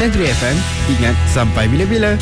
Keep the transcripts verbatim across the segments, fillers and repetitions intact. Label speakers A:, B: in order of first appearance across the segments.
A: Negeri F M, ingat sampai bila-bila.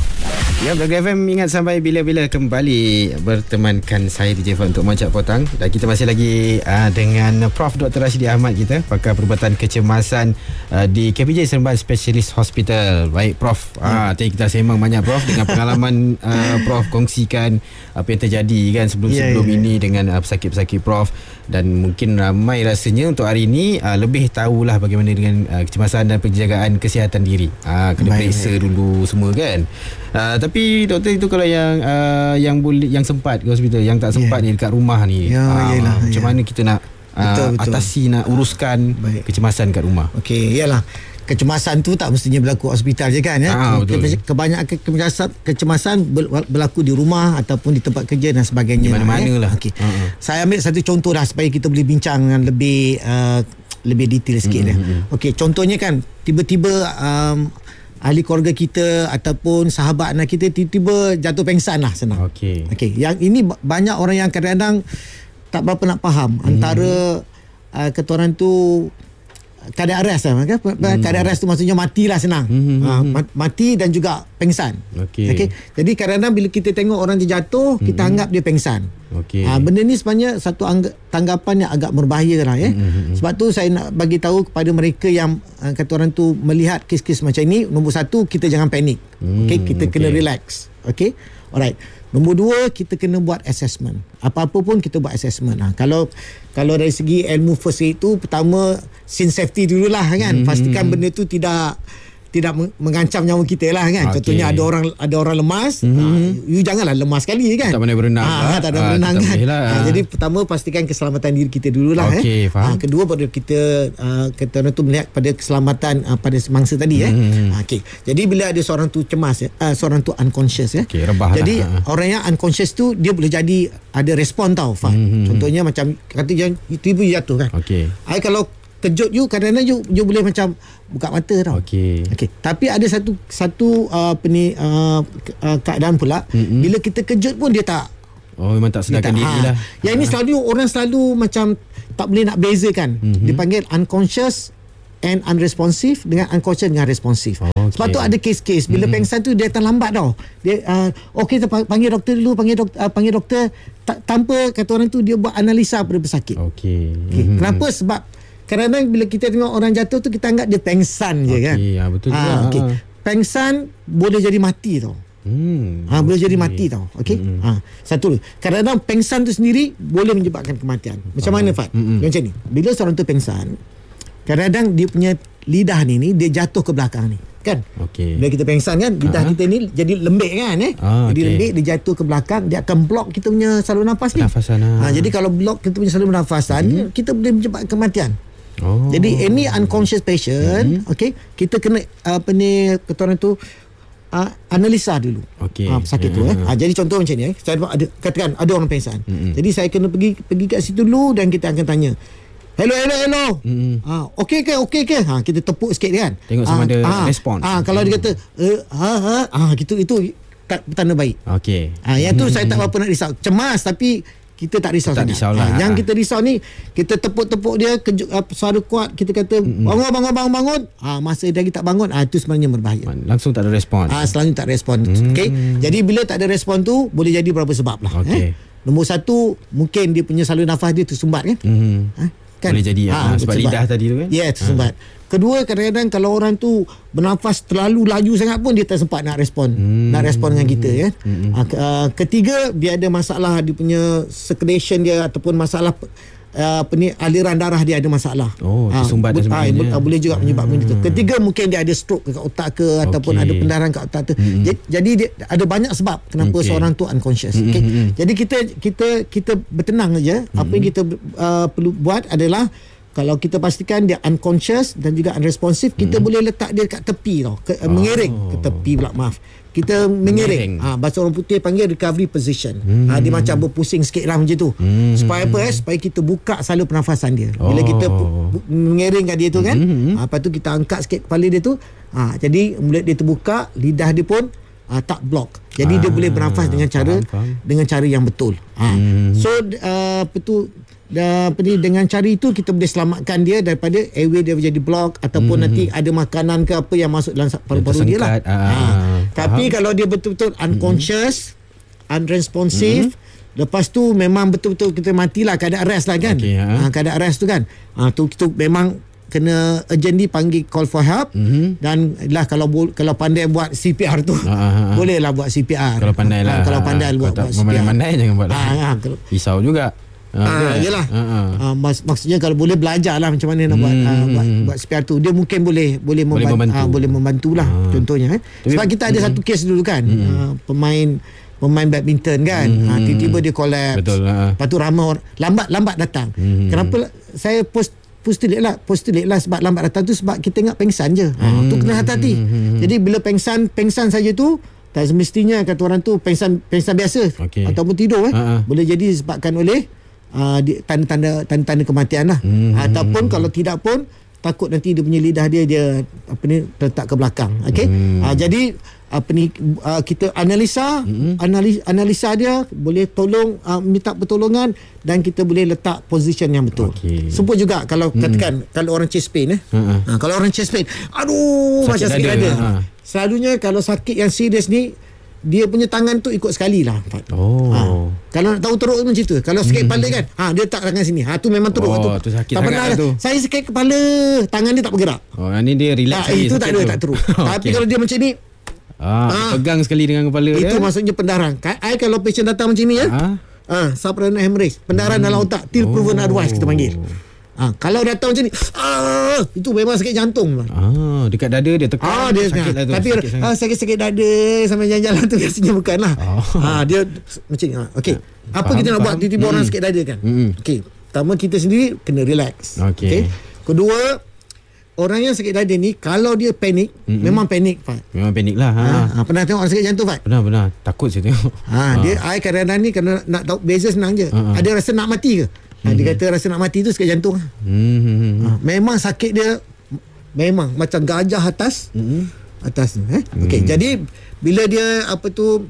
A: Ya, Negeri F M ingat sampai bila-bila kembali bertemankan saya D J Fah untuk Moncak Potang. Dan kita masih lagi uh, dengan Prof Doktor Rashidi Ahmad kita, pakar perubatan kecemasan uh, di K P J Seremban Specialist Hospital. Baik Prof, ah, tadi kita sembang banyak Prof dengan pengalaman uh, Prof kongsikan apa yang terjadi kan sebelum-sebelum yeah, yeah, ini dengan uh, pesakit-pesakit Prof. Dan mungkin ramai rasanya untuk hari ini uh, lebih tahulah bagaimana dengan uh, kecemasan dan penjagaan kesihatan diri. uh, Kena baik, periksa baik. dulu semua kan. uh, Tapi doktor itu kalau yang uh, yang boleh, yang sempat ke hospital, yang tak sempat yeah. ni dekat rumah ni,
B: ya,
A: uh,
B: yalah,
A: macam
B: ya.
A: mana kita nak uh, betul, betul. atasi, nak uruskan baik. kecemasan kat rumah.
B: Okey, iyalah. Kecemasan tu tak mestinya berlaku hospital je kan ya.
A: Ah,
B: Kebanyakan kecemasan, kecemasan berlaku di rumah ataupun di tempat kerja dan sebagainya.
A: Di mana-mana
B: ya.
A: lah.
B: Okey. Uh-huh. Saya ambil satu contoh dah supaya kita boleh bincang dengan lebih uh, lebih detail sikit mm-hmm. ya. Okey, contohnya kan tiba-tiba um, ahli keluarga kita ataupun sahabat anak kita tiba-tiba jatuh pengsan lah, senang.
A: Okey.
B: Okey, yang ini banyak orang yang kadang-kadang tak berapa nak faham mm-hmm. antara uh, kata orang tu keadaan arrest lah, kan? Hmm. Keadaan arrest tu maksudnya matilah, senang. Hmm. Ha, mati dan juga pengsan. Okey. Okay? Jadi kadang-kadang bila kita tengok orang dia jatuh, hmm. kita anggap dia pengsan. Okey. Ha, benda ni sebenarnya satu angg- tanggapan yang agak berbahaya lah ya. Hmm. Sebab tu saya nak bagi tahu kepada mereka yang uh, kata orang tu melihat kes-kes macam ini, nombor satu, kita jangan panik. Hmm. Okey, kita okay. kena relax. Okey. Alright. Nombor dua, kita kena buat assessment. Apa-apa pun kita buat assessment. Ha, kalau kalau dari segi ilmu first aid tu, pertama scene safety dululah kan. Mm-hmm. Pastikan benda tu tidak tidak mengancam nyawa kita lah kan. Okay. Contohnya ada orang ada orang lemas, mm-hmm. ha, you janganlah lemas sekali kan.
A: Tak pandai berenang.
B: Ha,
A: lah.
B: tak ada ha, berenang kan. Lah. Ha, jadi pertama pastikan keselamatan diri kita dululah.
A: Okay,
B: eh. Ha, kedua baru kita uh, kita orang tu melihat pada keselamatan uh, pada mangsa tadi mm-hmm. eh. Ha, okay. Jadi bila ada seorang tu cemas, uh, seorang tu unconscious ya.
A: Okay, rebah
B: jadi
A: lah.
B: orang yang unconscious tu dia boleh jadi ada respon tau, Fah. Mm-hmm. Contohnya macam kata jangan tiba jatuh kan.
A: Okey.
B: Ai kalau kejut you, kadang-kadang you, you boleh macam buka mata tau.
A: Okey.
B: Okey. Tapi ada satu satu uh, apa ni uh, keadaan pula, mm-hmm. bila kita kejut pun dia tak.
A: Oh, memang tak sedarkan diri lah.
B: Yang ha. ini selalu orang selalu macam tak boleh nak bezakan. Mm-hmm. Dipanggil unconscious and unresponsive dengan unconscious dengan responsif. Oh, okay. Sebab tu ada kes-kes bila mm-hmm. pengsan tu dia datang lambat tau. Dia uh, okey, kita panggil doktor dulu, panggil doktor, uh, panggil doktor ta- tanpa kata orang tu dia buat analisa pada pesakit. Okey. Okay. Mm-hmm. Kenapa? Sebab kadang-kadang bila kita tengok orang jatuh tu, kita anggap dia pengsan je kan.
A: Okey, ya, betul juga.
B: Ha, okay. Pengsan boleh jadi mati tau. Hmm, ha, boleh okay. jadi mati tau. Okey. Hmm. Ha, satu. Kadang-kadang pengsan tu sendiri boleh menyebabkan kematian. Macam mana Fat? Hmm. Macam ni. Bila seorang tu pengsan, kadang-kadang dia punya lidah ni ni dia jatuh ke belakang ni. Kan? Okey. Bila kita pengsan kan, lidah uh-huh. kita ni jadi lembik kan eh. Ah, jadi okay. lembik, dia jatuh ke belakang, dia akan block kita punya saluran nafas ni. Pernafasan. Ha, jadi kalau block kita punya saluran pernafasan, hmm. kita boleh menyebabkan kematian. Oh. Jadi any unconscious patient, mm-hmm. okey, kita kena apa ni kata orang tu uh, analisa dulu. Okey. Uh, sakit mm-hmm. tu eh. Uh, jadi contoh macam ni eh. Saya ada katakan ada orang pengsan. Mm-hmm. Jadi saya kena pergi pergi kat situ dulu dan kita akan tanya. Hello hello hello. Mm-hmm. Ah, okey ke okey ke? Ha, kita tepuk sikit kan.
A: Tengok sama uh, ada uh, respon. Ah, uh,
B: kalau mm-hmm. dia kata uh, ha ha ah gitu itu tanda baik. Okey. Ah, yang tu mm-hmm. saya tak apa nak risau. Cemas tapi kita tak risau sangat. Ha, yang kita risau ni, kita tepuk-tepuk dia, kejut, uh, suara kuat, kita kata mm-hmm. bangun, bangun, bangun, bangun. Ha, masa dia lagi tak bangun, ha, itu sebenarnya berbahaya.
A: Langsung tak ada respon.
B: Ha, selalu tak respon. Mm-hmm. Okay? Jadi bila tak ada respon tu, boleh jadi beberapa sebab lah. Okay. Eh? Nombor satu, mungkin dia punya saluran nafas dia tersumbat kan. Mm-hmm. Ha? Kan?
A: Boleh jadi ha, ha, sebab lidah tadi tu kan.
B: Ya, yeah, tersumbat. Ha. Kedua, kadang-kadang kalau orang tu bernafas terlalu laju sangat pun dia tak sempat nak respon. Hmm. Nak respon dengan kita ya. Hmm. Uh, ketiga, dia ada masalah dia punya circulation dia ataupun masalah uh, apa ni aliran darah dia ada masalah. Oh, tersumbat uh, dan sebagainya. Uh, boleh juga menyebabkan hmm. itu. Ketiga, mungkin dia ada stroke ke otak ke okay. ataupun ada pendarahan ke otak tu. Hmm. Jadi, jadi dia ada banyak sebab kenapa okay. seorang tu unconscious. Hmm. Okay. Hmm. Jadi kita kita kita bertenang saja. Hmm. Apa yang kita uh, perlu buat adalah kalau kita pastikan dia unconscious dan juga unresponsive, kita hmm. boleh letak dia kat tepi tau. Ke, oh. Mengiring ke tepi pula, maaf. Kita mengiring. Ha, bahasa orang putih panggil recovery position. Hmm. Ha, dia macam berpusing sikit lah macam tu. Hmm. Supaya apa eh? Supaya kita buka salur pernafasan dia. Bila oh. kita bu- mengiringkan dia tu kan, hmm. ha, lepas tu kita angkat sikit kepala dia tu. Ha, jadi mulut dia terbuka, lidah dia pun uh, tak block. Jadi ah, dia boleh bernafas dengan cara faham, faham. dengan cara yang betul. Ha. Hmm. So uh, apa tu dan apa ni, dengan cara itu kita boleh selamatkan dia daripada airway dia jadi block ataupun hmm. nanti ada makanan ke apa yang masuk dalam paru-paru dia lah.
A: Ah,
B: ha. Tapi kalau dia betul-betul unconscious, hmm. unresponsive, hmm. lepas tu memang betul-betul kita matilah, keadaan arrest lah kan. Okay, ha. Ha, keadaan arrest tu kan. Ha, tu kita memang kena urgently panggil call for help, mm-hmm. dan lah kalau kalau pandai buat C P R tu, uh-huh. boleh lah buat C P R
A: kalau pandai lah.
B: Ha, kalau pandai uh, buat, buat C P R.
A: Pandai jangan buat lah.
B: Ha, ha,
A: risau juga.
B: Ha, ha, yelah. Uh-huh. Ha, mak- maksudnya kalau boleh belajar lah macam mana nak buat, hmm. uh, buat buat C P R tu, dia mungkin boleh boleh,
A: boleh
B: membantu,
A: membantu.
B: Ha, boleh membantu lah, uh. contohnya eh. Sebab kita ada hmm. satu kes dulu kan, hmm. uh, pemain pemain badminton kan, hmm. ha, tiba-tiba dia collapse.
A: Betul lah.
B: Lepas tu ramai orang lambat-lambat datang. Hmm. Kenapa saya post postulate lah postulate lah sebab lambat datang tu sebab kita ingat pengsan je. Ha, hmm. tu kena hati-hati. Hmm. Jadi bila pengsan pengsan saja tu, tak semestinya kata orang tu pengsan pengsan biasa, okay. ataupun tidur eh. Uh-huh. Boleh jadi disebabkan oleh uh, di, tanda-tanda tanda-tanda kematian lah. Hmm. Ataupun kalau tidak pun takut nanti dia punya lidah dia dia apa ni terletak ke belakang. Okey. Hmm. Uh, jadi apa ni uh, kita analisa mm-hmm. analisa, analisa dia boleh tolong uh, minta pertolongan dan kita boleh letak position yang betul. Okay. Semua juga kalau mm-hmm. katakan kalau orang chest pain eh. Uh-huh. Ha, kalau orang chest pain, aduh sakit macam sakit dada. Ha. Selalunya kalau sakit yang serius ni dia punya tangan tu ikut sekali lah.
A: Oh. Ha.
B: Kalau nak tahu teruk macam tu. Kalau sakit kepala kan, ha dia tak tangan sini. Ha tu memang teruk
A: oh,
B: tu.
A: tu sakit
B: tak pernah
A: tu.
B: Saya sakit kepala, tangan dia tak bergerak.
A: Oh, ni dia relax.
B: Ha, itu tak ada, tak teruk.
A: Okay.
B: Tapi kalau dia macam ni,
A: Ah, ah, pegang sekali dengan kepala
B: itu
A: dia.
B: maksudnya pendarahan. I kalau patient datang macam ni ya. Ah, ah subretinal hemorrhage, pendarahan hmm. dalam otak, till oh. proven otherwise kita panggil. Ah, kalau datang macam ni, ah, itu memang sakit jantung lah.
A: Ah, dekat dada dia tekan.
B: Ah, dia sakit lah tu. Tapi sakit ah, sakit-sakit dada sampai jalan-jalan tu biasanya bukanlah. Oh. Ah, dia macam ni. Ah, okey. Apa faham, kita nak faham. buat tiba-tiba hmm. orang sakit dada kan? Hmm. Okey. Pertama kita sendiri kena relax. Okey. Okay? Kedua, orang yang sakit dada ni kalau dia panik, mm-hmm. memang panik Fat.
A: Memang panik lah. Ha.
B: Ha. Pernah tengok orang sakit jantung Fat?
A: Pernah, pernah. Takut saya tengok.
B: Ha, ha. Dia I kadang-kadang ni kena nak tahu beza senang je. Ha. Ada rasa nak mati ke? Ha, mm-hmm. Dia kata rasa nak mati tu sakit jantung. Mm-hmm. Ha. Memang sakit dia memang macam gajah atas. Mm-hmm. Atas eh. Okey, mm-hmm. jadi bila dia apa tu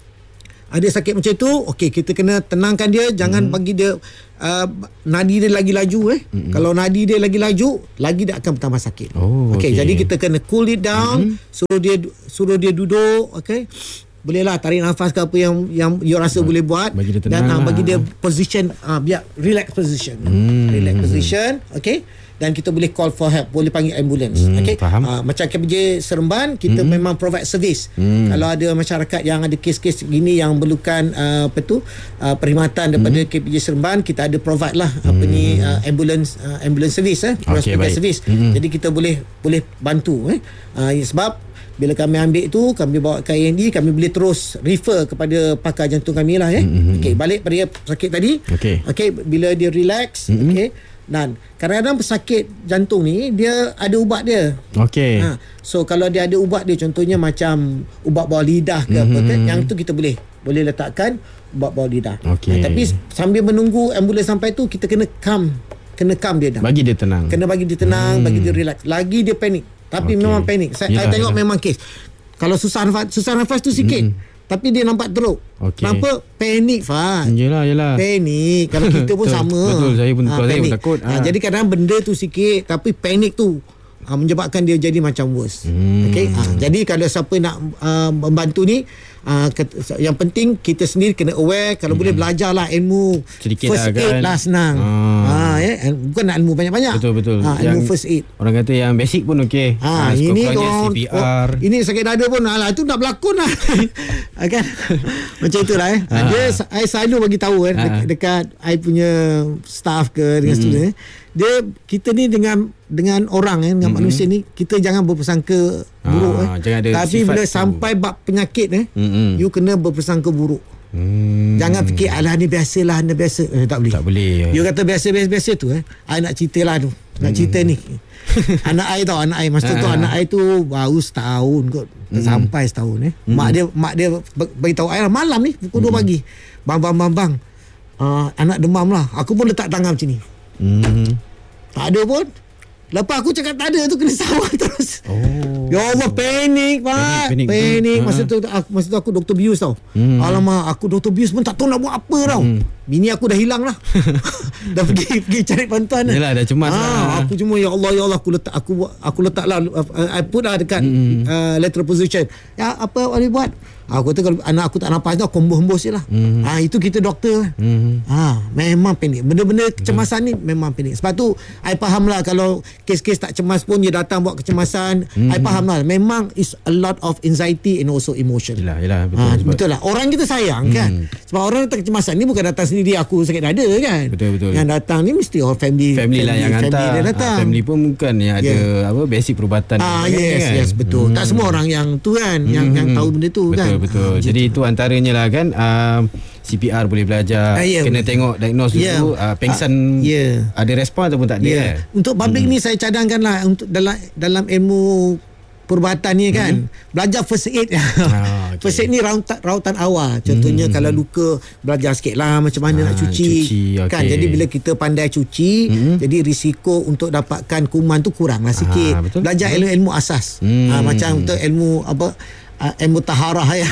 B: ada sakit macam tu, okey kita kena tenangkan dia, jangan hmm. bagi dia uh, nadi dia lagi laju eh. Hmm. Kalau nadi dia lagi laju, lagi dia akan bertambah sakit. Oh, okey, okay. Jadi kita kena cool it down, hmm. suruh dia suruh dia duduk, okey. Bolehlah tarik nafas ke apa yang yang you rasa hmm. boleh buat,
A: bagi dia tenang
B: dan uh,
A: lah.
B: bagi dia position uh, biar relax position. Hmm. Relax position, okey. Dan kita boleh call for help, boleh panggil ambulans. Hmm, okay? uh, Macam K P J Seremban, kita hmm. memang provide service. hmm. Kalau ada masyarakat yang ada kes-kes gini yang memerlukan uh, apa tu uh, perkhidmatan daripada hmm. K P J Seremban, kita ada provide lah hmm. apa ni uh, ambulance uh, ambulance service eh,
A: okay,
B: service. hmm. Jadi kita boleh boleh bantu eh. uh, sebab bila kami ambil tu, kami bawa ke I N D, kami boleh terus refer kepada pakar jantung kami lah eh. hmm. Okey, balik pada sakit tadi. Okey, okay, bila dia relax, hmm. okey. Dan kadang-kadang pesakit jantung ni dia ada ubat dia. Okey. Ha, so kalau dia ada ubat dia, contohnya macam ubat bawah lidah ke mm-hmm. apa kan, yang tu kita boleh boleh letakkan ubat bawah lidah. Okay. Ha, tapi sambil menunggu ambulans sampai tu, kita kena calm, kena calm dia dah. Bagi dia tenang. Kena bagi dia tenang, hmm. bagi dia relax. Lagi dia panik. Tapi okay. memang panik. Saya, yalah, saya tengok yalah. memang kes. Kalau susah nafas, susah nafas tu sikit. Hmm. Tapi dia nampak teruk. Okay. Kenapa? Panik, Fah. Yelah, yelah. Panik. Kalau kita pun sama. Betul, saya pun, ha, saya pun takut. Ha. Ha, jadi kadang benda tu sikit, tapi panik tu ha, menyebabkan dia jadi macam worse. Hmm. Okay? Ha, jadi kalau siapa nak uh, membantu ni, uh, ke, yang penting kita sendiri kena aware. Kalau hmm. boleh belajarlah ilmu sedikit first lah, aid kan? lah senang. Hmm. Ha, ya? Bukan nak ilmu banyak-banyak. Betul-betul. Ha, ilmu yang, first aid. Orang kata yang basic pun okey. Ha, ha, ini orang, C P R. Oh, ini sakit dada pun, alah, itu nak berlakon lah. Kan? Macam itulah eh. Ha. Dia, I selalu bagi tahu eh, ha. dekat I punya staff ke dengan hmm. student eh. Dia, kita ni dengan dengan orang eh, dengan mm-hmm. manusia ni, kita jangan berpersangka buruk ah, eh. Tapi bila tu. sampai bab penyakit eh, mm-hmm. you kena berpersangka buruk. Hmm. Jangan fikir alah ni biasalah, ni biasa. Eh, tak boleh. Tak boleh. You kata biasa-biasa tu eh. I nak ceritalah tu. Nak hmm. cerita ni. Anak I tau, anak I masa tu anak I tu baru setahun kot. Hmm. Sampai setahun eh. Hmm. Mak dia mak dia bagi tahu I lah, malam ni pukul hmm. dua pagi. Bang bang bang bang. Uh, anak demam lah. Aku pun letak tangan macam ni. Hmm. Tak ada pun. Lepas aku cakap tak ada tu, kena sawah terus. Oh. Ya Allah, panik Pak. Panik, panik. panik. Masa tu aku, masa tu aku doktor bius tau. Hmm. Alamak, aku doktor bius pun tak tahu nak buat apa tau. Hmm. bini aku dah hilang lah. Dah pergi pergi cari bantuan.
A: Yalah, dah cemas
B: ha,
A: lah.
B: Aku cuma ya Allah ya Allah aku letak aku aku letak lah uh, I put lah dekat mm. uh, lateral position. Ya apa boleh buat? Aku kata kalau anak aku tak nafas tu aku hembus-hembus je lah. Mm. Ha, itu kita doktor. Mm. Ha, memang panik. Benda-benda kecemasan ni memang panik. Sebab tu I faham lah kalau kes-kes tak cemas pun dia datang buat kecemasan. Mm. I faham lah. Memang is a lot of anxiety and also emotion.
A: Yelah, yelah, betul,
B: ha,
A: betul.
B: betul lah. Orang kita sayang mm. kan. Sebab orang datang kecemasan ni bukan datang sendiri aku sakit dada kan.
A: Betul, betul.
B: Yang datang ni mesti orang family.
A: Family, family lah yang hantar.
B: Dia datang.
A: Ha, family pun bukan yang ada yeah. apa basic perubatan.
B: Ah, yes, kan? yes, betul. Mm. Tak semua orang yang tu kan. Mm. Yang, yang tahu benda tu
A: betul,
B: kan.
A: Betul, betul. Ha, jadi itu antaranya lah kan. Uh, C P R boleh belajar. uh, yeah. Kena tengok diagnose yeah. dulu uh, pengsan uh, yeah. ada respon ataupun tak ada. yeah.
B: Untuk public hmm. ni saya cadangkan lah untuk dalam dalam ilmu perubatan ni kan, hmm. belajar first aid. ah, okay. First aid ni rautan, rautan awal. Contohnya hmm. kalau luka, belajar sikit lah macam mana ah, nak cuci, cuci okay. kan. Jadi bila kita pandai cuci, hmm. jadi risiko untuk dapatkan kuman tu kurang lah sikit. ah, Belajar hmm. ilmu-ilmu asas. hmm. ah, Macam untuk ilmu apa, Uh, ilmu taharah ya.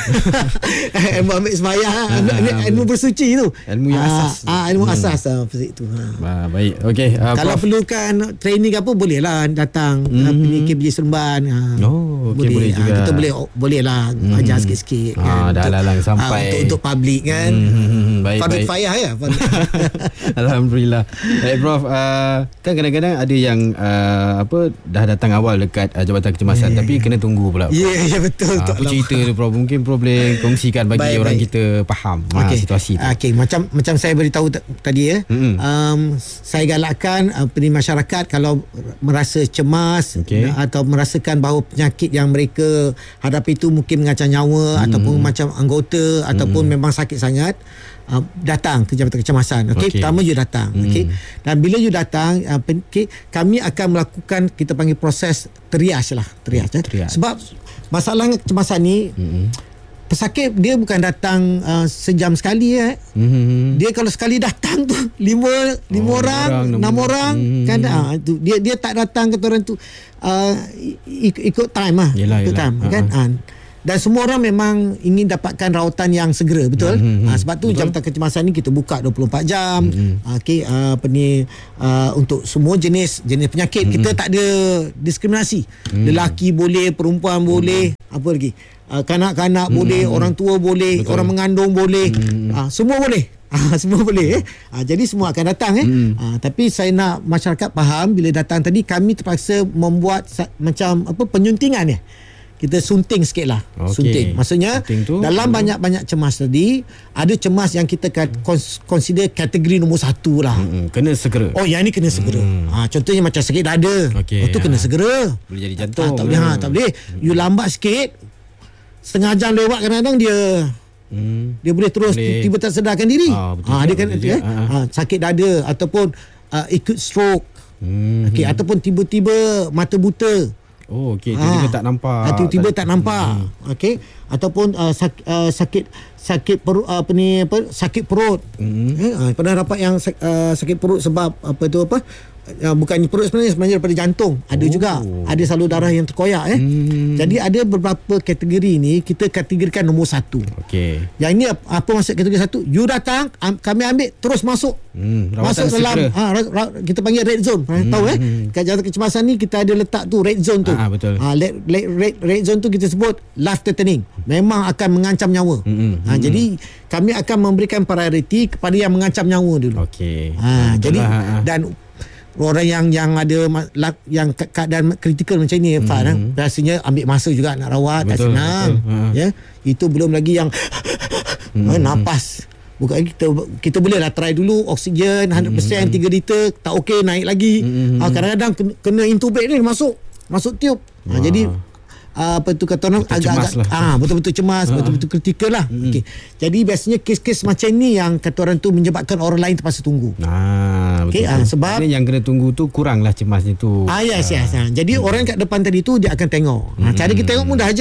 B: Ilmu ambil sembahyang, uh, ilmu bersuci tu.
A: Ilmu yang asas.
B: Ah, uh, ilmu hmm. asas uh, fizik tu. Ha.
A: Uh, baik. Okey. Uh,
B: Kalau Prof perlukan training apa boleh lah datang mm-hmm. uh, pergi K B J Seremban. Uh,
A: oh, okey, boleh, boleh juga. Uh, kita
B: boleh boleh lah mm-hmm. ajar sikit-sikit
A: ah, kan. Dah lalang sampai
B: uh, untuk untuk public kan.
A: Mm-hmm. Baik,
B: Fadil
A: baik.
B: Fayah ya.
A: Alhamdulillah. Baik Prof, uh, kan kadang-kadang ada yang uh, apa dah datang awal dekat uh, Jabatan Kecemasan yeah. tapi kena tunggu pula.
B: Ya, yeah, yeah, betul.
A: Uh, Apa cerita tu Prof? Mungkin Prof boleh kongsikan bagi baik, orang baik. kita faham okay. ha, situasi tu.
B: Okey, macam macam saya beritahu t- tadi ya. Mm-hmm. Um, saya galakkan uh, masyarakat kalau merasa cemas okay. atau merasakan bahawa penyakit yang mereka hadapi itu mungkin mengancam nyawa mm. ataupun macam anggota mm. ataupun memang sakit sangat, Uh, datang ke Jabatan Kecemasan. Okey, okay. Pertama you datang. Hmm. Okey. Dan bila you datang, uh, okay, kami akan melakukan kita panggil proses triage lah, triage. Hmm. Eh. Sebab masalah kecemasan ni hmm. pesakit dia bukan datang uh, sejam sekali eh. Hmm. Dia kalau sekali datang tu lima lima oh, orang, enam orang hmm. kan uh, tu dia dia tak datang kata orang tu uh, ikut, ikut time lah.
A: Yelah,
B: ikut
A: yelah.
B: time uh-huh. kan. Uh, Dan semua orang memang ingin dapatkan rawatan yang segera, betul? Mm-hmm. Ha, sebab tu betul. Jabatan Kecemasan ni kita buka dua puluh empat jam. Mm-hmm. Okey, uh, apa ni uh, untuk semua jenis jenis penyakit mm-hmm. kita tak ada diskriminasi. Mm-hmm. Lelaki boleh, perempuan boleh, mm-hmm. apa lagi? Uh, kanak-kanak mm-hmm. boleh, orang tua boleh, betul. Orang mengandung boleh. Mm-hmm. Uh, semua boleh. Ah, semua boleh eh. Ah, jadi semua akan datang eh. Hmm. Ah, tapi saya nak masyarakat faham bila datang tadi kami terpaksa membuat sa- macam apa penyuntingan ya. Kita sunting sikit lah. Okay. Sunting. Maksudnya sunting tu, dalam hmm. banyak-banyak cemas tadi, ada cemas yang kita consider kategori nombor satu lah.
A: Hmm. Kena segera.
B: Oh, yang ni kena segera. Hmm. Ha, contohnya macam sakit dada. Okay. Oh, tu ha. kena segera.
A: Boleh jadi jantung.
B: Ha, tak boleh. Ha, tak boleh. You lambat sikit, setengah jam lewat kadang-kadang dia hmm. dia boleh terus boleh. tiba tak sedarkan diri. Ha, betul ha, dia kan eh? ha, sakit dada ataupun uh, ikut stroke. Hmm. Okey, ataupun tiba-tiba mata buta.
A: Oh, okey, tiba-tiba ha. tak nampak.
B: Ha, tiba-tiba tak nampak. Hmm. Okey, ataupun uh, sak, uh, sakit sakit perut uh, apa ni apa sakit perut. Hmm. Eh, uh, pernah dapat yang uh, sakit perut sebab apa tu apa? Uh, bukan perut sebenarnya sebenarnya daripada jantung. Ada oh. juga. Ada salur darah yang terkoyak eh. Hmm. Jadi ada beberapa kategori ni kita kategorikan nombor satu. Okey. Yang ini apa, apa maksud kategori satu? You datang, am, kami ambil terus masuk. Hmm, masuk dalam ha, ra, ra, kita panggil red zone. Hmm. Tahu eh? Kat Jabatan Kecemasan ni kita ada letak tu red zone tu.
A: Ah, betul.
B: Ha, red, red, red zone tu kita sebut life threatening. Memang akan mengancam nyawa. Hmm. Ha, hmm. Jadi kami akan memberikan priority kepada yang mengancam nyawa dulu. Okey. Ha, jadi lah. Dan orang yang yang ada yang keadaan kritikal macam ni mm-hmm. Faham, biasanya ambil masa juga nak rawat, tak senang betul. Ya, itu belum lagi yang mm-hmm. nafas. Bukan kita kita boleh lah try dulu oksigen one hundred percent mm-hmm. tiga liter tak okey naik lagi. Mm-hmm. Ha, kadang-kadang kena, kena intubate ni masuk masuk tiup. Ha, jadi Uh, apa tu kata orang agak-agak lah. ah betul-betul cemas, uh-huh. betul-betul kritikal lah. Mm-hmm. Okey. Jadi biasanya kes-kes macam ni yang kata orang tu menyebabkan orang lain terpaksa tunggu. Ah,
A: betul. Okay, ah, sebab ini yang kena tunggu tu kuranglah cemasnya tu.
B: Ah yes, yes. Ah. Jadi mm-hmm. orang kat depan tadi tu dia akan tengok. Mm-hmm. Ah, cara kita tengok mudah aja.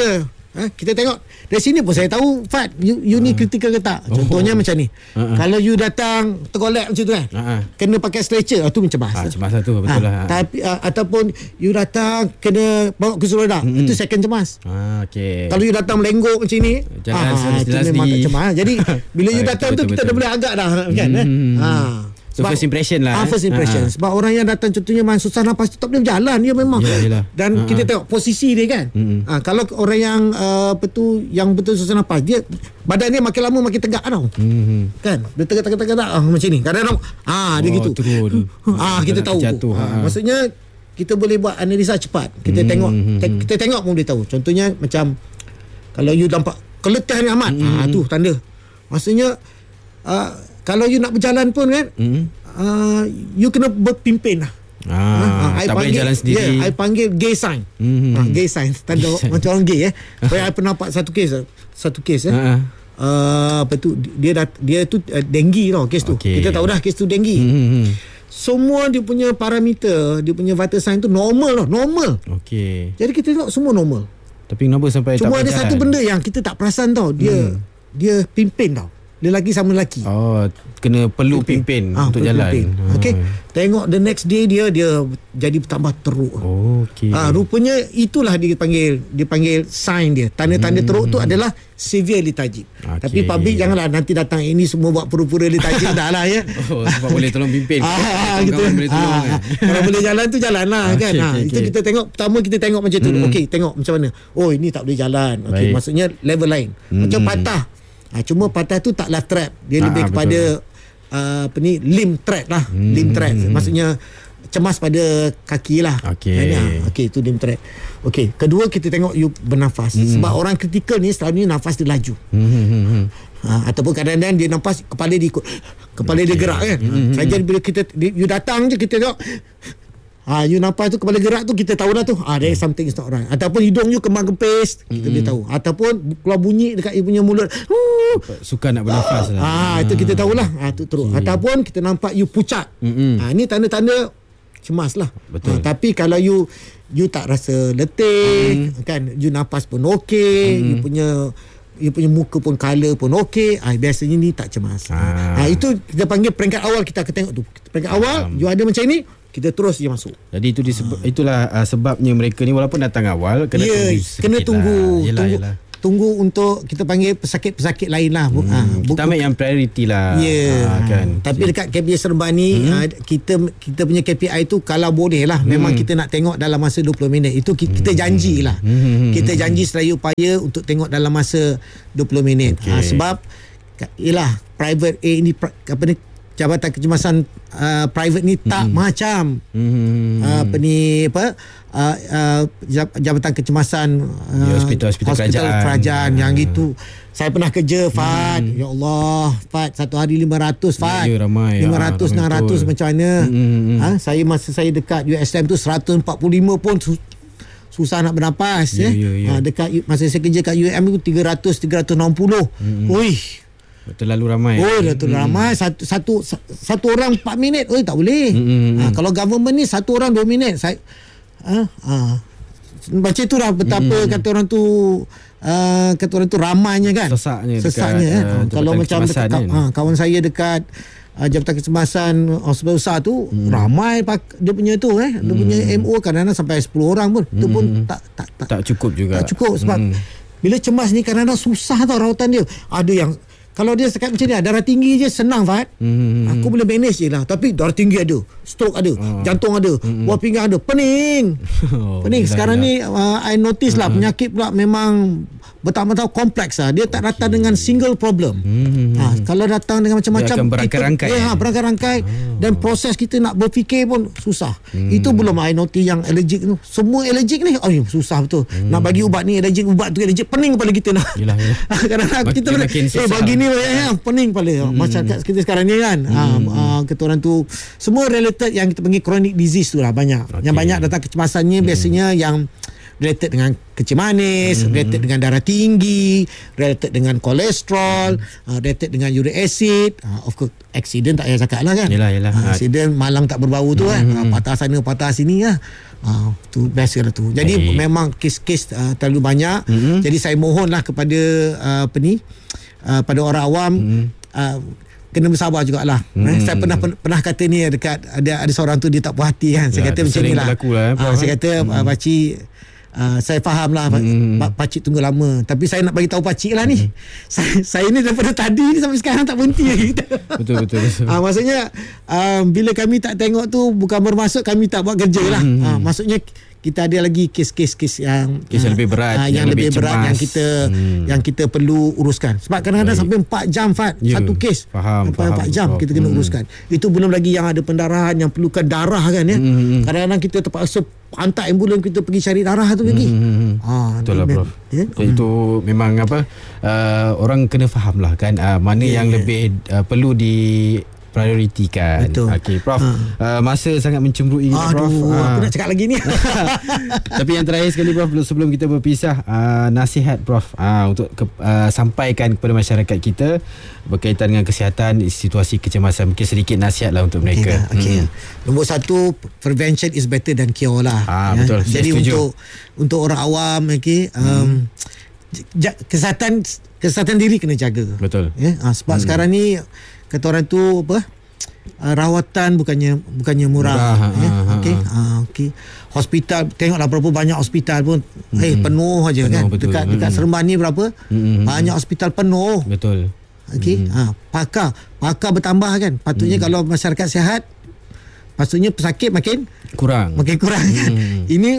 B: Ha, kita tengok dari sini pun saya tahu Fat you, you ni critical ke tak. Contohnya oh. macam ni. Uh-huh. Kalau you datang tergolek macam tu kan. Uh-huh. Kena pakai stretcher, tu macam bahasa.
A: Ah, cemas lah tu betul ha, lah.
B: Tapi uh, ataupun you datang kena bawa kursi roda. Mm-hmm. Itu second cemas.
A: Ah, okey.
B: Kalau you datang melenggok macam ni,
A: jalan
B: ah, itu memang tak cemas. Jadi bila you datang tu kita dah boleh agak dah kan. Mm-hmm. Ha.
A: So first impression lah.
B: Ah, first impression. Ha. Sebab orang yang datang contohnya memang susah nafas tu tak boleh berjalan dia memang. Yalah, yalah. Dan ha, kita tengok posisi dia kan. Mm-hmm. Ha, kalau orang yang uh, betul yang betul susah nafas dia badan dia makin lama makin tegak tau. Mm-hmm. Kan? Dia tegak-tegak-tegak ah, macam ni. Kadang-kadang ah dia oh, gitu. Turun. Ah kita tahu.
A: Jatuh, ha.
B: Ha. Maksudnya kita boleh buat analisa cepat. Kita mm-hmm. tengok te- kita tengok pun boleh tahu. Contohnya macam kalau you nampak keletihan amat, mm-hmm. ah tu tanda. Maksudnya uh, kalau you nak berjalan pun kan, mm. uh, you kena berpimpin lah.
A: Ah, ha, tak boleh jalan sendiri.
B: Ya, yeah, I panggil gay sign. Mm-hmm. Ha, gay sign. Tanda macam orang gay eh. Saya I pernah nampak satu kes, satu kes eh. Uh-huh. Uh, apa tu dia dah, dia tu uh, denggi tau kes tu. Okay. Kita tahu dah kes tu denggi. Mm-hmm. Semua dia punya parameter, dia punya vital sign tu normal tau, normal. Okey. Jadi kita tengok semua normal.
A: Tapi kenapa sampai
B: cuma
A: tak
B: ada satu benda yang kita tak perasan tau. Dia mm. dia pimpin tau. Lelaki sama lelaki. Oh,
A: kena perlu pimpin, pimpin ha, untuk jalan.
B: Pimpin. Okey. Tengok the next day dia dia jadi bertambah teruk.
A: Oh, okey.
B: Ah, rupanya itulah dia panggil dia panggil sign dia. Tanda-tanda hmm. teruk tu adalah severe lethargic. Okay. Tapi public janganlah nanti datang ini semua buat pura-pura lethargic dah lah ya.
A: Oh, sebab boleh tolong pimpin.
B: Ah, gitu. Boleh tolong. Ah, kan? Kalau boleh jalan tu jalanlah okay, kan. Okay, ha, okay. Itu kita tengok pertama kita tengok macam tu. Hmm. Okey, tengok macam mana. Oh, ini tak boleh jalan. Okey, maksudnya level lain. Hmm. Macam patah. Ha, cuma patah tu tak left trap. Dia ah, lebih kepada uh, apa ni limb trap lah. Hmm. Limb trap. Maksudnya cemas pada kaki lah. Okey. Ha, okey itu limb trap. Okey, kedua kita tengok you bernafas. Hmm. Sebab orang kritikal ni selalunya nafas dia laju. Hmm. Ha, ataupun kadang-kadang dia nafas kepala dia ikut kepala okay. dia gerak kan. Hmm. Saja bila kita you datang je kita tengok ah, you nampak tu kepala gerak tu kita tahu dah tu ah, there is something is not right. Ataupun hidung you kembang kempis kita mm. boleh tahu. Ataupun keluar bunyi dekat you punya mulut
A: suka nak bernafas lah.
B: Ah, itu kita tahulah. Ah, tu teruk. Okay. Ataupun kita nampak you pucat. Mm-hmm. Ah, ni tanda-tanda cemas lah. Betul. Ah, tapi kalau you you tak rasa letih mm. kan, you nafas pun okey, mm. you punya you punya muka pun color pun okey, ah, biasanya ni tak cemas. Ah. Ah, itu kita panggil peringkat awal kita akan tengok tu. Peringkat awal you ada macam ni, kita terus je masuk.
A: Jadi itu disebab, ha. itulah uh, sebabnya mereka ni walaupun datang awal kena yeah, tunggu sikit
B: kena tunggu
A: lah. Yelah,
B: tunggu,
A: yelah.
B: tunggu untuk kita panggil pesakit-pesakit lain lah. Hmm. Ha,
A: kita ambil yang priority lah.
B: Ya. Yeah.
A: Ha, kan.
B: Tapi dekat K P I Seremban ni hmm. ha, kita kita punya K P I tu kalau boleh lah hmm. memang kita nak tengok dalam masa dua puluh minit. Itu kita janji lah. Hmm. Kita janji seraya upaya untuk tengok dalam masa dua puluh minit. Okay. Ha, sebab ialah private A ini apa ni Jabatan Kecemasan uh, private ni tak mm-hmm. macam mm-hmm. uh, apa ni apa uh, uh, Jabatan Kecemasan uh,
A: hospital-hospital kerajaan,
B: kerajaan yang gitu. Saya pernah kerja Fat. Mm. Ya Allah, Fat satu hari lima ratus Fat.
A: Ya, ramai.
B: lima ratus ya, enam ratus macam mana? Mm-hmm. Ha, saya masa saya dekat U S M tu seratus empat puluh lima pun su- susah nak bernafas ya. Yeah, yeah, yeah. Ha, dekat masa saya kerja kat U M tu tiga ratus tiga ratus enam puluh. Mm-hmm. Oi.
A: Terlalu ramai.
B: Oh, dah terlalu hmm. ramai. Satu satu satu orang empat minit. Oh, tak boleh. Hmm. Ha, kalau government ni satu orang dua minit. Saya ha, ha. Macam tu lah betapa hmm. kata orang tu uh, kata orang tu ramainya kan.
A: Sesaknya.
B: Sesaknya
A: dekat,
B: kan. Uh, kalau macam dekat, kan? ha, kawan saya dekat uh, Jabatan Kecemasan hospital besar tu hmm. ramai pak, dia punya tu eh. Dia hmm. punya M O kadang-kadang sampai sepuluh orang pun. Itu hmm. pun tak, tak tak
A: tak cukup juga.
B: Tak cukup sebab hmm. bila cemas ni kadang-kadang susah tau rawatan dia. Ada yang kalau dia sekat macam ni darah tinggi je senang Fahad. Hmm. Aku boleh manage je lah. Tapi darah tinggi ada, stroke ada, oh. jantung ada, hmm. buah pinggang ada, pening. Oh, pening. Sekarang ni uh, I notice lah uh-huh. penyakit pula memang betul-betul kompleks lah. Dia tak datang okay. dengan single problem. Hmm. Ha, kalau datang dengan macam-macam
A: dia akan berangkai-rangkai.
B: Ya, ha, berangkai-rangkai oh. dan proses kita nak berfikir pun susah. Hmm. Itu belum I notice yang allergic tu. Semua allergic ni oh susah betul. Hmm. Nak bagi ubat ni allergic, ubat tu allergic, pening kepala kita nak. Yalah, yalah. Kadang-kadang kita makin eh bagi ni ya, pening kepala. Hmm. Masyarakat kita sekarang ni kan. Hmm. Ha, ha, kata orang tu semua related yang kita panggil chronic disease tu lah banyak. Okay. Yang banyak datang kecemasannya hmm. biasanya yang related dengan kecil manis, mm-hmm. related dengan darah tinggi, related dengan kolesterol, mm-hmm. uh, related dengan uric acid. Uh, of course, accident tak payah cakap lah kan.
A: Yelah, yelah.
B: Uh, accident malang tak berbau tu kan. Mm-hmm. Uh, patah sana, patah sini lah. Uh, tu best lah tu. Jadi Baik. memang kes-kes uh, terlalu banyak. Mm-hmm. Jadi saya mohonlah kepada uh, apa ni, uh, pada orang awam, mm-hmm. uh, kena bersabar jugalah. Hmm. Eh, saya pernah pernah kata ni dekat ada ada seorang tu dia tak puas hati kan. Saya ya, kata macam nilah. Lah, eh, ha, saya kata hmm. pakcik uh, saya faham lah hmm. pakcik tunggu lama, tapi saya nak bagi tahu pakcik lah ni. Hmm. Saya saya ni daripada tadi ni sampai sekarang tak berhenti lagi.
A: Betul betul betul.
B: Ha, maksudnya uh, bila kami tak tengok tu bukan bermaksud kami tak buat kerja lah. Hmm. Ha, maksudnya kita ada lagi kes-kes-kes yang
A: kes yang lebih berat,
B: uh, yang, yang lebih, lebih berat yang kita hmm. yang kita perlu uruskan. Sebab kadang-kadang Baik. sampai empat jam Fat, yeah. satu kes.
A: Faham,
B: sampai
A: faham,
B: empat jam
A: faham.
B: kita kena
A: hmm.
B: uruskan. Itu belum lagi yang ada pendarahan yang perlukan darah kan ya. Hmm. Kadang-kadang kita terpaksa hantar ambulans kita pergi cari darah tu lagi. Hmm.
A: Ha, betul lah Prof. Ya? Itu hmm. memang apa uh, orang kena faham lah kan uh, mana yeah. yang lebih uh, perlu di prioritikan.
B: Betul.
A: Okey Prof, ha. uh, masa sangat mencemburui kita Prof.
B: Aduh, uh. aku nak cakap lagi ni.
A: Tapi yang terakhir sekali Prof, sebelum kita berpisah, uh, nasihat Prof uh, untuk ke, uh, sampaikan kepada masyarakat kita berkaitan dengan kesihatan, situasi kecemasan. Mungkin sedikit nasihat lah untuk mereka.
B: Okay, okay. Hmm. Nombor satu, prevention is better than cure lah.
A: Ah, ya. Betul.
B: Jadi untuk untuk orang awam, okay, um, hmm. kesihatan kesihatan diri kena jaga.
A: Betul.
B: Ya, uh, sebab hmm. sekarang ni kata orang tu apa? Uh, rawatan bukannya bukannya murah, murah ya. Ha, okey. Ha, uh, okey. Hospital, tengoklah berapa banyak hospital pun mm-hmm. eh penuh aja kan. Betul. Dekat dekat mm-hmm. Seremban ni berapa? Mm-hmm. Banyak hospital penuh.
A: Betul.
B: Okey. Mm-hmm. Ha, pakar, pakar bertambah kan. Patutnya mm-hmm. kalau masyarakat sihat, patutnya pesakit makin
A: kurang.
B: Makin kurang kan. Mm-hmm. Ini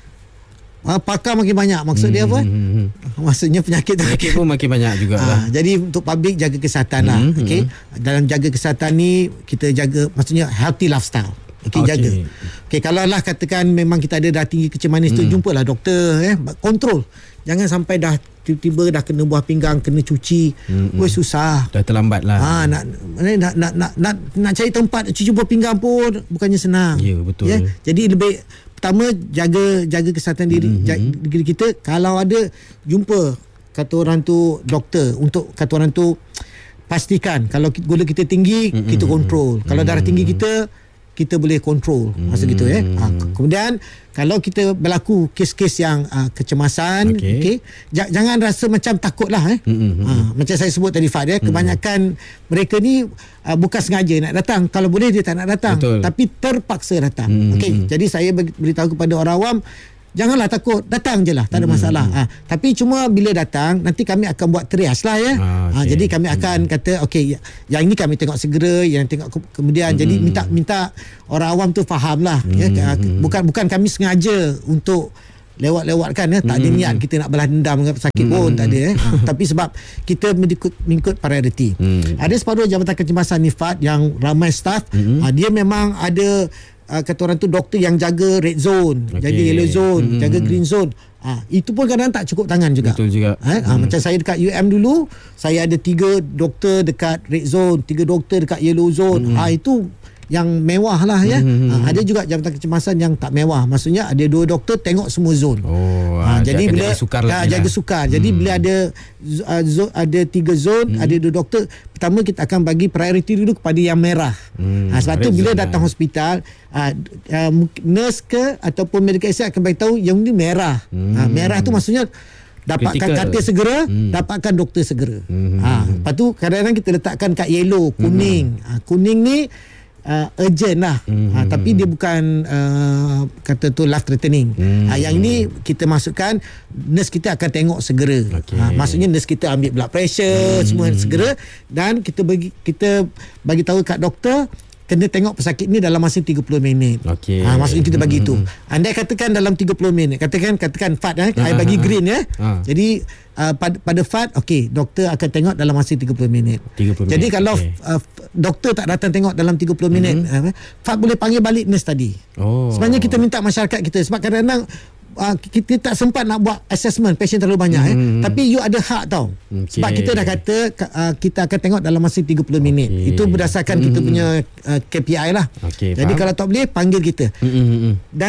B: uh, pakar makin banyak. Maksud mm-hmm. dia apa? Maksudnya penyakit
A: penyakit pun makin banyak juga lah.
B: Ha, jadi untuk public jaga kesihatan lah. Mm-hmm. Okey. Dalam jaga kesihatan ni kita jaga maksudnya healthy lifestyle. Okey, okay. jaga. Okey, kalau lah katakan memang kita ada dah tinggi kecil manis mm. tu, jumpalah doktor eh, kontrol. Jangan sampai dah tiba-tiba dah kena buah pinggang, kena cuci. Mm-hmm. Weh susah.
A: Dah terlambat lah.
B: Ha, nak, nak nak nak nak nak cari tempat cuci buah pinggang pun bukannya senang.
A: Ya, yeah, betul.
B: Yeah? Jadi lebih pertama jaga jaga kesihatan diri, mm-hmm. jaga diri kita. Kalau ada jumpa kata orang tu doktor, untuk kata orang tu pastikan kalau gula kita tinggi, mm-hmm. kita kontrol. Kalau darah tinggi kita, kita boleh kontrol. Masa mm-hmm. gitu ya. Ha, kemudian kalau kita berlaku kes-kes yang uh, kecemasan, okey, okay, j- jangan rasa macam takut lah eh. Mm-hmm. Ha, macam saya sebut tadi Fad ya, kebanyakan mm-hmm. mereka ni uh, bukan sengaja nak datang. Kalau boleh dia tak nak datang. Betul. Tapi terpaksa datang. Mm-hmm. Okey, jadi saya beritahu kepada orang awam, janganlah takut, datang je lah, tak ada masalah. Hmm. Ha, tapi cuma bila datang, nanti kami akan buat triage lah ya. Ah, okay. ha, jadi kami akan hmm. kata, okey, yang ini kami tengok segera, yang tengok ke- kemudian. Hmm. Jadi minta minta orang awam tu faham lah. Hmm. Ya, bukan bukan kami sengaja untuk lewat-lewatkan ya. Tak ada niat kita nak balas dendam dengan pesakit hmm. pun, tak ada eh. Ha, tapi sebab kita mengikut, mengikut priority. Hmm. Ada separuh Jabatan Kecemasan Nifat yang ramai staff, hmm. ha, dia memang ada Uh, kata orang tu doktor yang jaga red zone, okay. jaga yellow zone, hmm. jaga green zone. Ah, itu pun kadang-kadang tak cukup tangan juga.
A: Betul juga.
B: Eh? Hmm. Ah, macam saya dekat U M dulu, saya ada tiga doktor dekat red zone, tiga doktor dekat yellow zone. Hmm. Ah, itu yang mewah lah ya. Hmm. Ah, ada juga jabatan kecemasan yang tak mewah. Maksudnya ada dua doktor tengok semua zone.
A: Oh,
B: ah, jadi bila
A: jaga sukar
B: ah, jaga sukar. Hmm. Jadi bila ada uh, zone, ada tiga zone, hmm. ada dua doktor, pertama kita akan bagi priority dulu kepada yang merah. Hmm. Ah, sebab tu bila datang hospital, uh, uh, nurse ke ataupun medical assistant akan beritahu yang ni merah. Hmm. Ah, merah tu maksudnya dapatkan katil segera, hmm. dapatkan doktor segera. Hmm. Ha, lepas tu kadang-kadang kita letakkan kat yellow, kuning. Hmm. Ha, kuning ni uh, urgent lah. Hmm. Ha, tapi dia bukan uh, kata tu life threatening. Hmm. Ha, yang ini kita masukkan nurse kita akan tengok segera. Okay. Ha, maksudnya nurse kita ambil blood pressure, hmm. semua segera, dan kita bagi kita bagi tahu kat doktor kena tengok pesakit ni dalam masa tiga puluh minit. Okey. Ha, maksudnya kita bagi itu. Hmm. Andai katakan dalam tiga puluh minit, katakan katakan Fad eh, saya bagi green ya. Ha. Jadi uh, pada, pada Fad, okey, doktor akan tengok dalam masa tiga puluh minit. tiga puluh Jadi minit. Kalau okay. uh, doktor tak datang tengok dalam tiga puluh minit, hmm. uh, Fad boleh panggil balik nurse tadi. Oh. Sebenarnya kita minta masyarakat kita, sebab kadang-kadang Uh, kita tak sempat nak buat assessment pasien terlalu banyak hmm. eh. Tapi you ada hak tau. Okay. Sebab kita dah kata uh, kita akan tengok dalam masa tiga puluh minit. Okay. Itu berdasarkan hmm. kita punya uh, K P I lah. Okay, jadi faham. Kalau tak boleh panggil kita. Hmm. Dan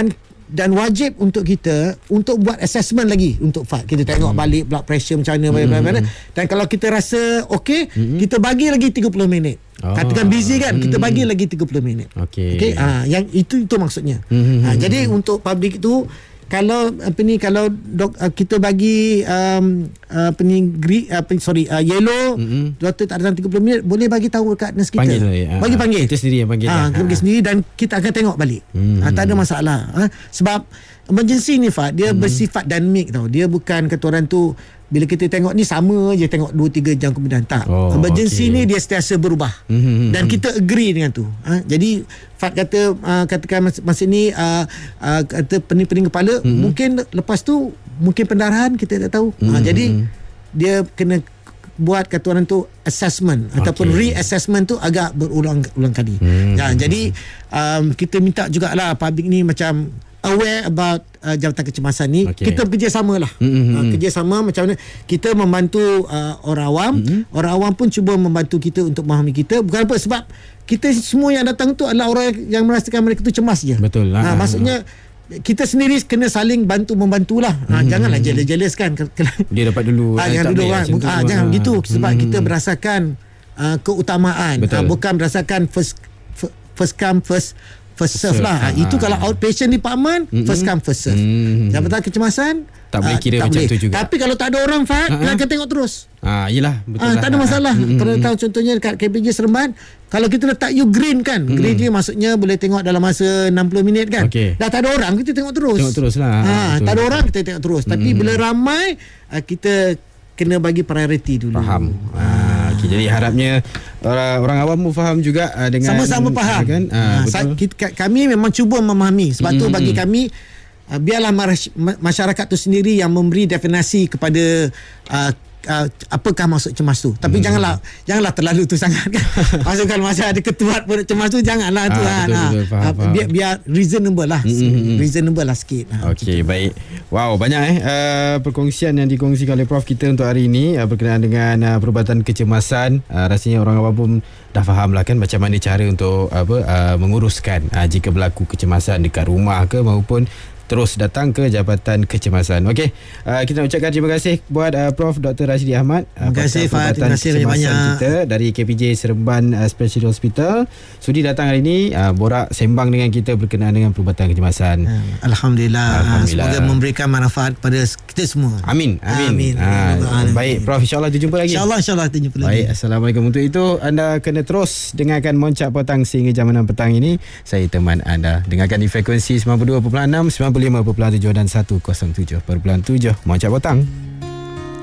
B: dan wajib untuk kita untuk buat assessment lagi untuk Fad. Kita tengok hmm. balik blood pressure macam mana, hmm. mana. Dan kalau kita rasa okey, hmm. kita bagi lagi tiga puluh minit. Oh. Katakan busy kan, hmm. kita bagi lagi tiga puluh minit. Okey. Okey, ah yang itu itu maksudnya. Hmm. Ha, jadi untuk public itu, kalau apa ni kalau dok, uh, kita bagi um, uh, apa ni green, uh, sorry uh, yellow, mm-hmm. doktor tak datang tiga puluh minit, boleh bagi tahu dekat nurse kita. Panggil, ya. Bagi panggil. Kita sendiri yang panggil. Ha, kita pergi sendiri dan kita akan tengok balik. Mm-hmm. Ha, tak ada masalah. Ha, sebab emergency ni Fad, dia mm-hmm. bersifat dinamik tau. Dia bukan kata orang tu bila kita tengok ni sama je tengok dua tiga jam kemudian, tak. Oh, emergency okay. ni dia sentiasa berubah. Mm-hmm. Dan kita agree dengan tu. Ha, jadi Fad kata uh, katakan masa, masa ni uh, uh, kata pening-pening kepala, mm-hmm. mungkin lepas tu mungkin pendarahan, kita tak tahu. Mm-hmm. Ha, jadi dia kena buat kata orang tu assessment okay. ataupun reassessment tu agak berulang-ulang kali. Mm-hmm. Ha, jadi um, kita minta jugalah public ni macam aware about uh, jabatan kecemasan ni. Okay. Kita bekerjasama lah. Mm-hmm. Uh, kerjasama macam mana kita membantu uh, orang awam. Mm-hmm. Orang awam pun cuba membantu kita untuk memahami kita. Bukan apa, sebab kita semua yang datang tu adalah orang yang merasakan mereka tu cemas je. Betul lah. Uh, maksudnya kita sendiri kena saling bantu-membantulah. Ha, mm-hmm. Janganlah jealous-jealous kan. Dia dapat dulu. Ha, jangan dulu kan. Ha, jangan ha. gitu. Sebab mm-hmm. kita berasakan uh, keutamaan. Ha, bukan berasakan first first come first first serve lah. Ha, itu kalau outpatient department, mm-hmm. first come first serve. Mm-hmm. Jabatan kecemasan tak boleh kira uh, tak macam boleh. Tu juga. Tapi kalau tak ada orang Fad, kita akan tengok terus. Ah, yelah, betul ah, lah. Tak ada masalah. Mm-hmm. Kalau tahu contohnya dekat K P J Seremban, kalau kita letak you green kan, mm-hmm. green dia maksudnya boleh tengok dalam masa enam puluh minit kan. Okay. Dah tak ada orang, kita tengok terus. Tengok terus lah. Ah, tak ada orang, kita tengok terus. Tapi mm-hmm. bila ramai, kita kena bagi priority dulu. Faham. Ah, okay, jadi harapnya orang, orang awam pun faham juga uh, dengan sama-sama faham. Kan? Ah, ah, kita, kami memang cuba memahami. Sebab mm-hmm. tu bagi kami, Uh, biarlah masyarakat tu sendiri yang memberi definisi kepada uh, uh, apakah maksud cemas tu. Tapi hmm. janganlah janganlah terlalu tu sangat kan. Maksud kalau masa ada ketuat pun cemas tu, janganlah tu ah, kan. Betul, betul, faham, uh, faham. Biar, biar reasonable lah. Hmm. Reasonable lah sikit. Okey, baik. Wow, banyak eh uh, perkongsian yang dikongsikan oleh Prof kita untuk hari ini uh, berkenaan dengan uh, perubatan kecemasan. Uh, rasanya orang awam pun dah faham lah kan macam mana cara untuk apa uh, menguruskan uh, jika berlaku kecemasan dekat rumah ke maupun terus datang ke Jabatan Kecemasan. Okey, uh, kita nak ucapkan terima kasih buat uh, Prof Doktor Rashidi Ahmad. Terima kasih Fad, terima kasih banyak kita dari K P J Seremban uh, Specialty Hospital. Sudi datang hari ini uh, borak sembang dengan kita berkenaan dengan perubatan kecemasan. Alhamdulillah. Alhamdulillah. Semoga memberikan manfaat kepada kita semua. Amin. Amin. Amin. Uh, baik Prof, insya-Allah kita jumpa lagi. Insya-Allah insya-Allah kita jumpa lagi. Baik, assalamualaikum. Untuk itu anda kena terus dengarkan Moncak Potang sehingga jam enam petang ini. Saya teman anda. Dengarkan di frekuensi sembilan puluh dua perpuluhan enam, sembilan puluh lima perpuluhan tujuh dan seratus tujuh perpuluhan tujuh Moncak Potang.